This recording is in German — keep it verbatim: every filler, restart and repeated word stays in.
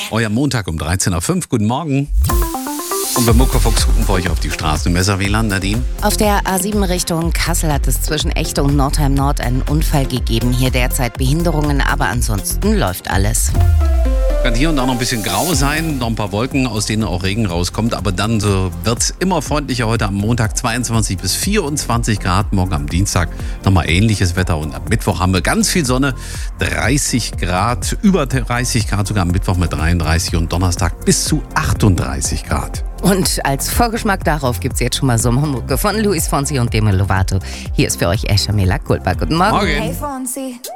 Euer Montag um dreizehn Uhr fünf. Guten Morgen. Und beim Muckerfuchs gucken wir euch auf die Straße. Messer W L A N, Nadine? Auf der A sieben Richtung Kassel hat es zwischen Echte und Nordheim Nord einen Unfall gegeben. Hier derzeit Behinderungen, aber ansonsten läuft alles. Kann hier und da noch ein bisschen grau sein, noch ein paar Wolken, aus denen auch Regen rauskommt. Aber dann so wird es immer freundlicher. Heute am Montag zweiundzwanzig bis vierundzwanzig Grad. Morgen am Dienstag nochmal ähnliches Wetter. Und am Mittwoch haben wir ganz viel Sonne. dreißig Grad, über dreißig Grad sogar am Mittwoch mit dreiunddreißig und Donnerstag bis zu achtunddreißig Grad. Und als Vorgeschmack darauf gibt es jetzt schon mal Sommermucke von Luis Fonsi und Demi Lovato. Hier ist für euch Escha Mela Culpa. Guten Morgen. Morgen. Hey Fonsi.